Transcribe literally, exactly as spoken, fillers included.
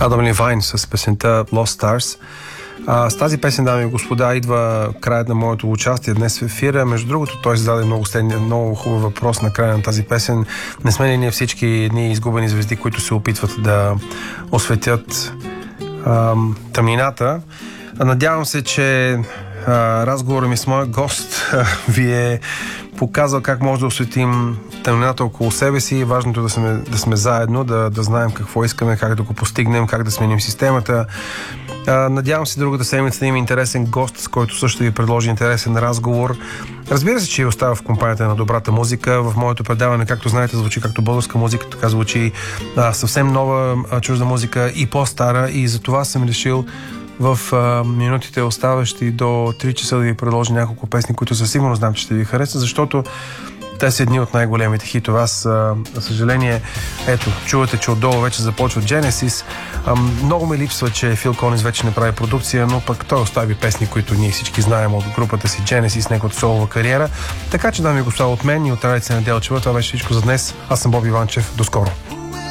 Адам Левайн с песента Lost Stars. А, с тази песен, дами и господа, идва краят на моето участие днес в ефира. Между другото, той зададе много, следния, много хубав въпрос на края на тази песен. Не сме ли ние всички едни изгубени звезди, които се опитват да осветят а, тъмнината? Надявам се, че а, разговорът ми с моя гост а, ви е показал как може да осветим тъмнината около себе си. Важното е да сме, да сме заедно, да, да знаем какво искаме, как да го постигнем, как да сменим системата. А, надявам се другата седмица да има интересен гост, с който също ви предложи интересен разговор. Разбира се, че и остава в компанията на добрата музика. В моето предаване, както знаете, звучи както българска музика, така звучи а, съвсем нова а, чужда музика и по-стара, и за това съм решил в а, минутите оставащи до три часа да ви предложа няколко песни, които със сигурност знам, че ще ви харесат, защото те са едни от най-големите хитове. Аз, а, за съжаление, ето, чувате, че отдолу вече започва Genesis. А, много ме липсва, че Фил Колинс вече не прави продукция, но пък той остави песни, които ние всички знаем от групата си Genesis, неговата солова кариера. Така че, дами и господа, от мен и от Ралица Неделчева, това беше всичко за днес. Аз съм Боби Иванчев. До скоро!